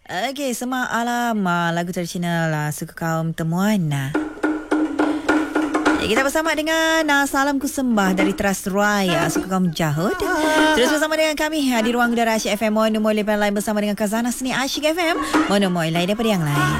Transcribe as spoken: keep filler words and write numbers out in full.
Okey, Semah Alama, lagu tradisional lah, suku kaum Temuan. Nah. Kita bersama dengan uh, Salam Ku Sembah dari Teras Raya, suku kaum Jahud. Terus bersama dengan kami uh, di ruang udara Asyik F M Mono Moy Lepas Lain bersama dengan Kazana Seni Asyik F M Mono Moy Lain daripada yang lain.